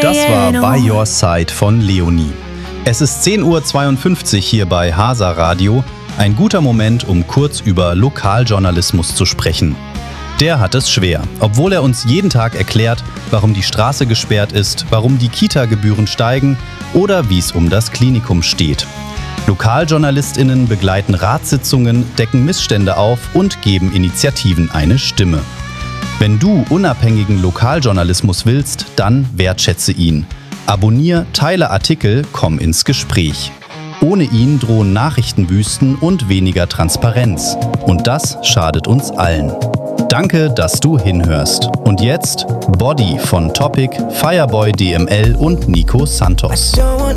Das war By Your Side von Leonie. Es ist 10.52 Uhr hier bei Hasa Radio. Ein guter Moment, um kurz über Lokaljournalismus zu sprechen. Der hat es schwer, obwohl er uns jeden Tag erklärt, warum die Straße gesperrt ist, warum die Kita-Gebühren steigen oder wie es um das Klinikum steht. LokaljournalistInnen begleiten Ratssitzungen, decken Missstände auf und geben Initiativen eine Stimme. Wenn du unabhängigen Lokaljournalismus willst, dann wertschätze ihn. Abonnier, teile Artikel, komm ins Gespräch. Ohne ihn drohen Nachrichtenwüsten und weniger Transparenz. Und das schadet uns allen. Danke, dass du hinhörst. Und jetzt Body von Topic, Fireboy DML und Nico Santos.